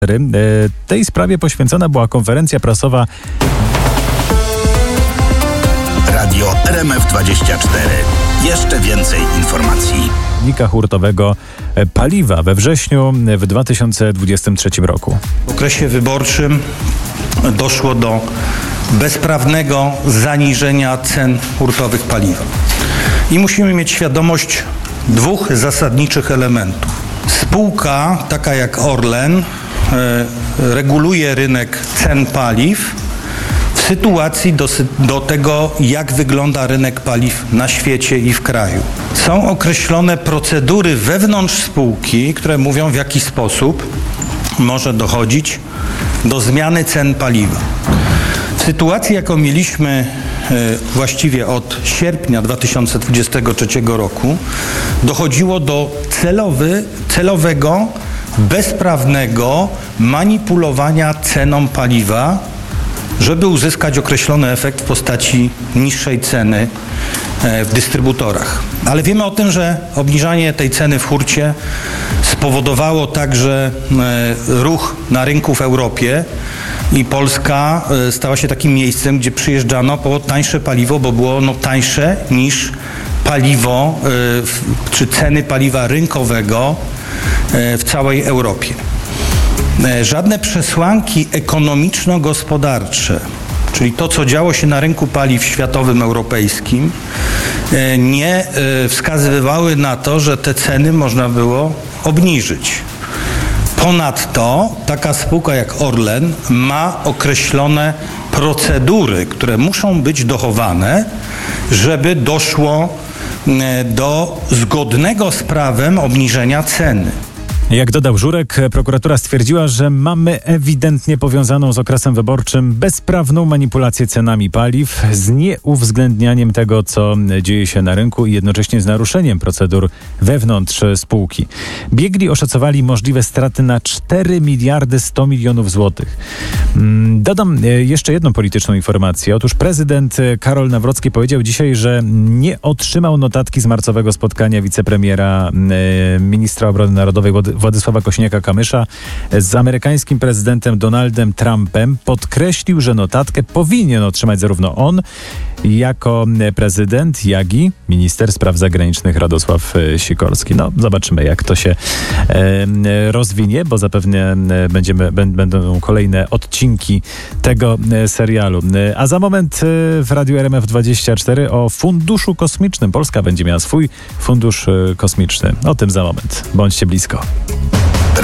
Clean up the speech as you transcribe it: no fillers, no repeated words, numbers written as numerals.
Tej sprawie poświęcona była konferencja prasowa Radio RMF24. Jeszcze więcej informacji. silnika hurtowego paliwa we wrześniu w 2023 roku. W okresie wyborczym doszło do bezprawnego zaniżenia cen hurtowych paliwa. I musimy mieć świadomość dwóch zasadniczych elementów. Spółka taka jak Orlen reguluje rynek cen paliw w sytuacji do tego, jak wygląda rynek paliw na świecie i w kraju. Są określone procedury wewnątrz spółki, które mówią, w jaki sposób może dochodzić do zmiany cen paliwa. W sytuacji, jaką mieliśmy właściwie od sierpnia 2023 roku, dochodziło do celowego, bezprawnego manipulowania ceną paliwa, żeby uzyskać określony efekt w postaci niższej ceny w dystrybutorach. Ale wiemy o tym, że obniżanie tej ceny w hurcie spowodowało także ruch na rynku w Europie i Polska stała się takim miejscem, gdzie przyjeżdżano po tańsze paliwo, bo było ono tańsze niż paliwo czy ceny paliwa rynkowego w całej Europie. Żadne przesłanki ekonomiczno-gospodarcze, czyli to, co działo się na rynku paliw światowym, europejskim, nie wskazywały na to, że te ceny można było obniżyć. Ponadto taka spółka jak Orlen ma określone procedury, które muszą być dochowane, żeby doszło do zgodnego z prawem obniżenia ceny. Jak dodał Żurek, prokuratura stwierdziła, że mamy ewidentnie powiązaną z okresem wyborczym bezprawną manipulację cenami paliw z nieuwzględnianiem tego, co dzieje się na rynku i jednocześnie z naruszeniem procedur wewnątrz spółki. Biegli oszacowali możliwe straty na 4 miliardy 100 milionów złotych. Dodam jeszcze jedną polityczną informację. Otóż prezydent Karol Nawrocki powiedział dzisiaj, że nie otrzymał notatki z marcowego spotkania wicepremiera, ministra obrony narodowej Władysława Kosiniaka-Kamysza z amerykańskim prezydentem Donaldem Trumpem. Podkreślił, że notatkę powinien otrzymać zarówno on jako prezydent, jak i minister spraw zagranicznych Radosław Sikorski. No, zobaczymy, jak to się rozwinie, bo zapewne będą kolejne odcinki tego serialu. A za moment w Radiu RMF24 o funduszu kosmicznym. Polska będzie miała swój fundusz kosmiczny. O tym za moment. Bądźcie blisko.